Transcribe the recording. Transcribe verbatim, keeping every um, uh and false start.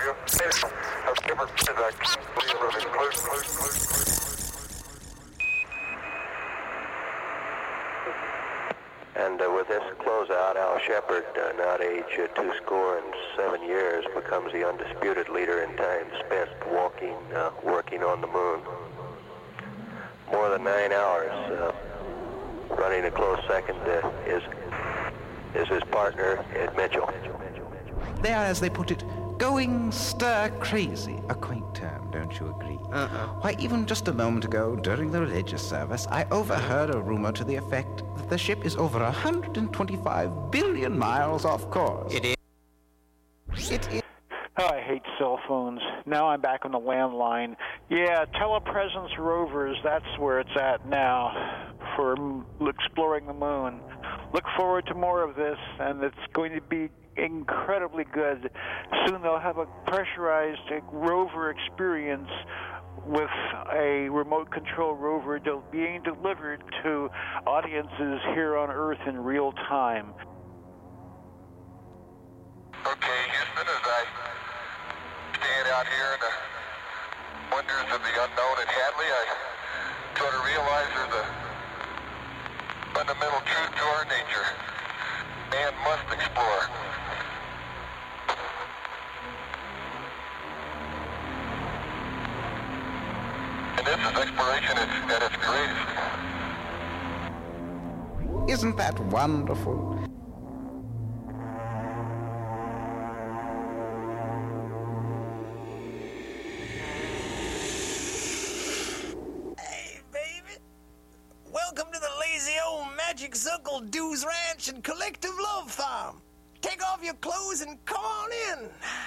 And uh, with this closeout, Al Shepard, uh, now at age uh, two score and seven years, becomes the undisputed leader in time spent walking, uh, working on the moon. More than nine hours. Uh, running a close second uh, is is his partner, Ed Mitchell. They are, as they put it, going stir-crazy. A quaint term, don't you agree? Uh-huh. Why, even just a moment ago, during the religious service, I overheard a rumor to the effect that the ship is over one hundred twenty-five billion miles off course. It is. It is. Oh, I hate cell phones. Now I'm back on the landline. Yeah, telepresence rovers, that's where it's at now for m- exploring the moon. Look forward to more of this, and it's going to be incredibly good. Soon they'll have a pressurized rover experience with a remote control rover del- being delivered to audiences here on Earth in real time. Okay, Houston, as I stand out here in the wonders of the unknown at Hadley, I sort of realize there's a fundamental truth to our nature. Man must explore. And this is exploration at, at its greatest. Isn't that wonderful? Welcome to the lazy old Magic Circle Dues Ranch and Collective Love Farm. Take off your clothes and come on in.